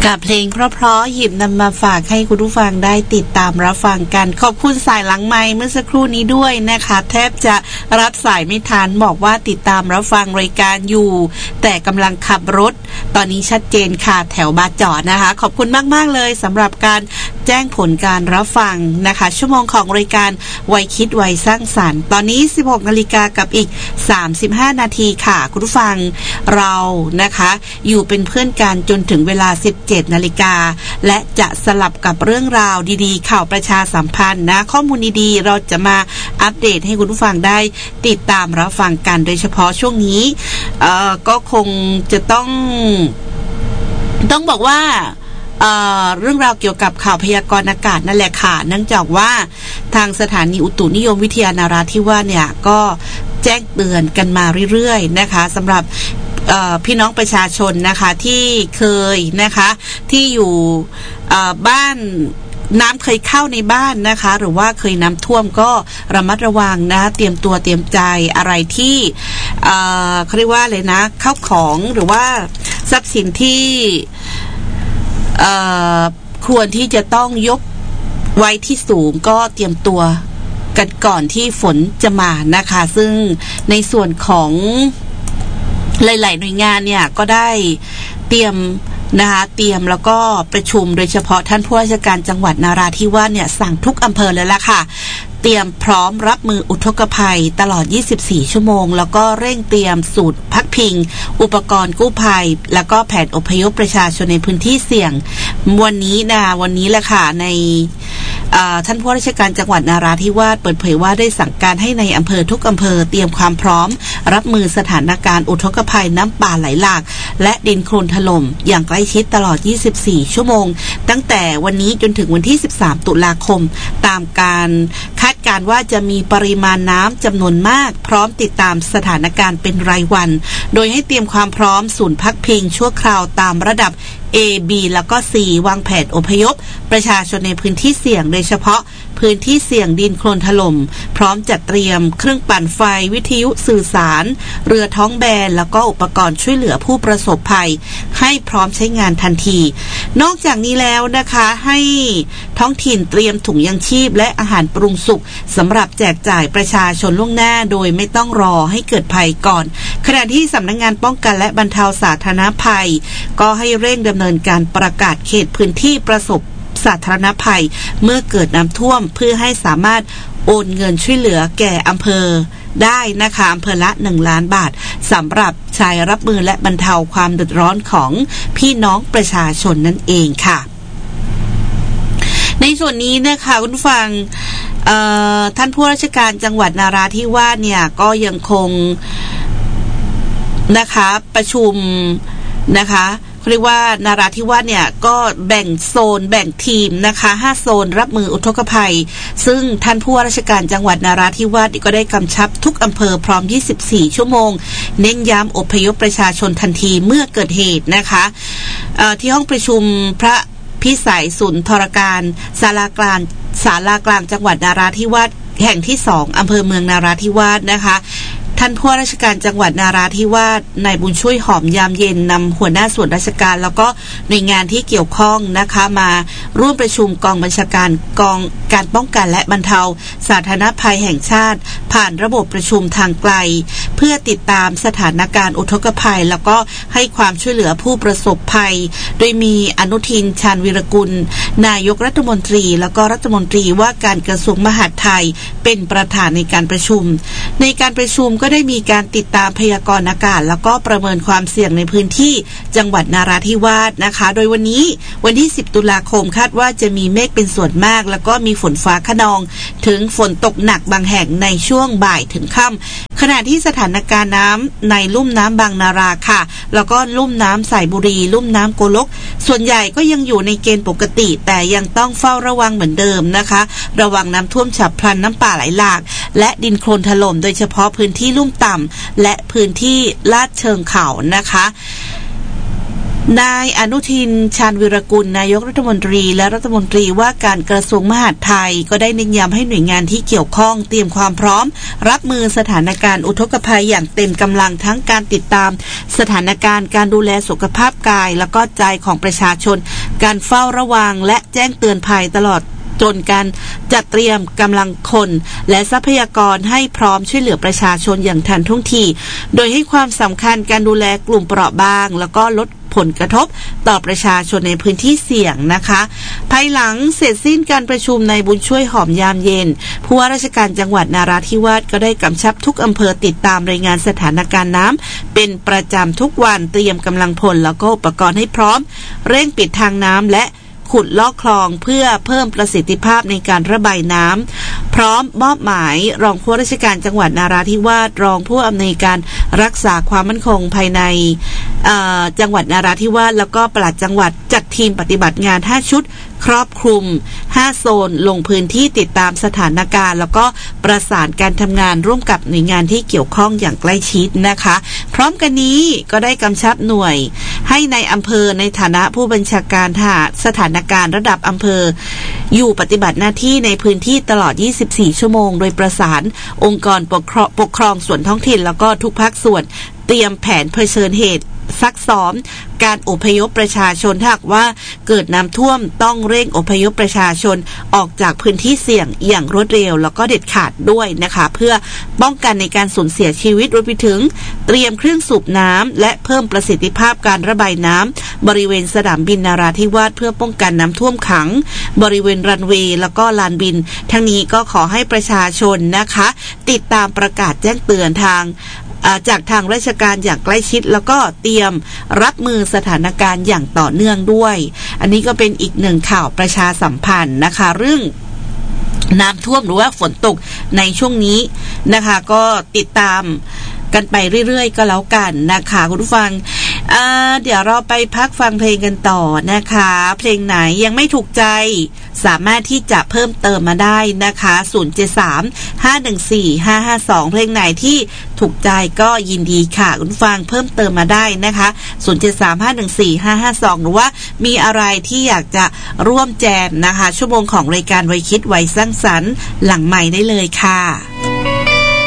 กับเพลงเพราะๆหยิบนำมาฝากให้คุณผู้ฟังได้ติดตามรับฟังกันขอบคุณสายหลังไมค์เมื่อสักครู่นี้ด้วยนะคะแทบจะรับสายไม่ทันบอกว่าติดตามรับฟังรายการอยู่แต่กำลังขับรถตอนนี้ชัดเจนค่ะแถวบาจอดนะคะขอบคุณมากๆเลยสำหรับการแจ้งผลการรับฟังนะคะชั่วโมงของรายการวัยคิดวัยสร้างสรรค์ตอนนี้ 16 นาฬิกากับอีก35 นาทีค่ะคุณผู้ฟังเรานะคะอยู่เป็นเพื่อนกันจนถึงเวลา17 นาฬิกาและจะสลับกับเรื่องราวดีๆข่าวประชาสัมพันธ์นะข้อมูลดีๆเราจะมาอัปเดตให้คุณผู้ฟังได้ติดตามรับฟังกันโดยเฉพาะช่วงนี้ก็คงจะต้องบอกว่าเรื่องราวเกี่ยวกับข่าวพยากรณ์อากาศนั่นแหละค่ะเนื่องจากว่าทางสถานีอุตุนิยมวิทยานาราธิวาสเนี่ยก็แจ้งเตือนกันมาเรื่อยๆนะคะสำหรับพี่น้องประชาชนนะคะที่เคยนะคะที่อยู่บ้านน้ำเคยเข้าในบ้านนะคะหรือว่าเคยน้ำท่วมก็ระมัดระวังนะเตรียมตัวเตรียมใจอะไรที่เขาเรียกว่าอะไรนะข้าวของหรือว่าทรัพย์สินที่ควรที่จะต้องยกไว้ที่สูงก็เตรียมตัวกันก่อนที่ฝนจะมานะคะซึ่งในส่วนของหลายๆหน่วยงานเนี่ยก็ได้เตรียมแล้วก็ประชุมโดยเฉพาะท่านผู้ว่าราชการจังหวัดนราธิวาสเนี่ยสั่งทุกอำเภอเลยล่ะค่ะเตรียมพร้อมรับมืออุทกภัยตลอด24ชั่วโมงแล้วก็เร่งเตรียมสูตรพักพิงอุปกรณ์กู้ภัยแล้วก็แผนอพยพประชาชนในพื้นที่เสี่ยงวันนี้แหละค่ะในท่านผู้ว่าราชการจังหวัดนราธิวาสเปิดเผยว่าได้สั่งการให้ในอำเภอทุกอำเภอเตรียมความพร้อมรับมือสถานการณ์อุทกภัยน้ำป่าไหลหลากและดินโคลนถล่มอย่างใกล้ชิดตลอด24ชั่วโมงตั้งแต่วันนี้จนถึงวันที่13ตุลาคมตามการคาดการณ์ว่าจะมีปริมาณน้ำจำนวนมากพร้อมติดตามสถานการณ์เป็นรายวันโดยให้เตรียมความพร้อมศูนย์พักพิงชั่วคราวตามระดับA B แล้วก็ C วางแผนอพยพประชาชนในพื้นที่เสี่ยงโดยเฉพาะพื้นที่เสี่ยงดินโคลนถล่มพร้อมจัดเตรียมเครื่องปั่นไฟวิทยุสื่อสารเรือท้องแบนแล้วก็อุปกรณ์ช่วยเหลือผู้ประสบภัยให้พร้อมใช้งานทันทีนอกจากนี้แล้วนะคะให้ท้องถิ่นเตรียมถุงยังชีพและอาหารปรุงสุกสำหรับแจกจ่ายประชาชนล่วงหน้าโดยไม่ต้องรอให้เกิดภัยก่อนขณะที่สำนักงานป้องกันและบรรเทาสาธารณภัยก็ให้เร่งดำเนินการประกาศเขตพื้นที่ประสบสาธารณภัยเมื่อเกิดน้ำท่วมเพื่อให้สามารถโอนเงินช่วยเหลือแก่อำเภอได้นะคะอำเภอละ1 ล้านบาทสำหรับใช้รับมือและบรรเทาความเดือดร้อนของพี่น้องประชาชนนั่นเองค่ะในส่วนนี้นะคะคุณผู้ฟังท่านผู้ราชการจังหวัดนราธิวาสเนี่ยก็ยังคงนะคะประชุมนะคะเรียกว่านาราธิวาสเนี่ยก็แบ่งโซนแบ่งทีมนะคะ5โซนรับมืออุทกภัยซึ่งท่านผู้ว่าราชการจังหวัดนราธิวาสก็ได้กำชับทุกอำเภอพร้อม24ชั่วโมงเน้นย้ำอพยพประชาชนทันทีเมื่อเกิดเหตุนะคะที่ห้องประชุมพระพิสัยสุนทรการศาลากลางจังหวัดนราธิวาสแห่งที่2อำเภอเมืองนราธิวาสนะคะท่านผู้ว่าราชการจังหวัดนราธิวาสนายบุญช่วยหอมยามเย็นนำหัวหน้าส่วนราชการแล้วก็หน่วยงานที่เกี่ยวข้องนะคะมาร่วมประชุมกองบัญชาการกองการป้องกันและบรรเทาสาธารณภัยแห่งชาติผ่านระบบประชุมทางไกลเพื่อติดตามสถานการณ์อุทกภัยแล้วก็ให้ความช่วยเหลือผู้ประสบภัยโดยมีอนุทินชาญวีรกุลนายกรัฐมนตรีแล้วก็รัฐมนตรีว่าการกระทรวงมหาดไทยเป็นประธานในการประชุมในการประชุมก็ได้มีการติดตามพยากรณ์อากาศแล้วก็ประเมินความเสี่ยงในพื้นที่จังหวัดนราธิวาสนะคะโดยวันนี้วันที่10ตุลาคมคาดว่าจะมีเมฆเป็นส่วนมากแล้วก็มีฝนฟ้าคะนองถึงฝนตกหนักบางแห่งในช่วงบ่ายถึงค่ำขณะที่สถานการณ์น้ำในลุ่มน้ำบางนาราค่ะแล้วก็ลุ่มน้ำสายบุรีลุ่มน้ำโกลกส่วนใหญ่ก็ยังอยู่ในเกณฑ์ปกติแต่ยังต้องเฝ้าระวังเหมือนเดิมนะคะระวังน้ำท่วมฉับพลันน้ำป่าไหลหลากและดินโคลนถล่มโดยเฉพาะพื้นที่ลุ่มต่ำและพื้นที่ลาดเชิงเขานะคะนายอนุทินชาญวิรกุลนายกรัฐมนตรีและรัฐมนตรีว่าการกระทรวงมหาดไทยก็ได้เน้นย้ำให้หน่วยงานที่เกี่ยวข้องเตรียมความพร้อมรับมือสถานการณ์อุทกภัยอย่างเต็มกำลังทั้งการติดตามสถานการณ์การดูแลสุขภาพกายและก็ใจของประชาชนการเฝ้าระวังและแจ้งเตือนภัยตลอดจนการจัดเตรียมกำลังคนและทรัพยากรให้พร้อมช่วยเหลือประชาชนอย่างทันท่วงทีโดยให้ความสำคัญการดูแลกลุ่มเปราะบางแล้วก็ลดผลกระทบต่อประชาชนในพื้นที่เสี่ยงนะคะภายหลังเสร็จสิ้นการประชุมในบุญช่วยหอมยามเย็นผู้ว่าราชการจังหวัดนราธิวาสก็ได้กำชับทุกอำเภอติดตามรายงานสถานการณ์น้ำเป็นประจำทุกวันเตรียมกำลังพลแล้วก็อุปกรณ์ให้พร้อมเร่งปิดทางน้ำและขุดลอกคลองเพื่อเพิ่มประสิทธิภาพในการระบายน้ำพร้อมมอบหมายรองผู้ราชการจังหวัดนราธิวาสรองผู้อำนวยการรักษาความมั่นคงภายในจังหวัดนราธิวาสแล้วก็ปลัดจังหวัดจัดทีมปฏิบัติงาน5ชุดครอบคลุม5โซนลงพื้นที่ติดตามสถานการณ์แล้วก็ประสานการทำงานร่วมกับหน่วยงานที่เกี่ยวข้องอย่างใกล้ชิดนะคะพร้อมกันนี้ก็ได้กำชับหน่วยให้ในอำเภอในฐานะผู้บัญชาการสถานการณ์ระดับอำเภออยู่ปฏิบัติหน้าที่ในพื้นที่ตลอด24ชั่วโมงโดยประสานองค์กรปกครองส่วนท้องถิ่นแล้วก็ทุกภาคส่วนเตรียมแผนเผชิญเหตุซักซ้อมการอพยพประชาชนถ้าหากว่าเกิดน้ำท่วมต้องเร่งอพยพประชาชนออกจากพื้นที่เสี่ยงอย่างรวดเร็วแล้วก็เด็ดขาดด้วยนะคะเพื่อป้องกันในการสูญเสียชีวิตรวมไปถึงเตรียมเครื่องสูบน้ำและเพิ่มประสิทธิภาพการระบายน้ำบริเวณสนามบินนราธิวาสเพื่อป้องกันน้ำท่วมขังบริเวณรันเวย์แล้วก็ลานบินทั้งนี้ก็ขอให้ประชาชนนะคะติดตามประกาศแจ้งเตือนจากทางราชการอย่างใกล้ชิดแล้วก็เตรียมรับมือสถานการณ์อย่างต่อเนื่องด้วยอันนี้ก็เป็นอีกหนึ่งข่าวประชาสัมพันธ์นะคะเรื่องน้ำท่วมหรือว่าฝนตกในช่วงนี้นะคะก็ติดตามกันไปเรื่อยๆก็แล้วกันนะคะคุณผู้ฟังเดี๋ยวเราไปพักฟังเพลงกันต่อนะคะเพลงไหนยังไม่ถูกใจสามารถที่จะเพิ่มเติมมาได้นะคะ073-514-552เพลงไหนที่ถูกใจก็ยินดีค่ะคุณผู้ฟังเพิ่มเติมมาได้นะคะ073-514-552หรือว่ามีอะไรที่อยากจะร่วมแจมนะคะชั่วโมงของรายการไว้คิดไว้สร้างสรรค์หลังใหม่ได้เลยค่ะ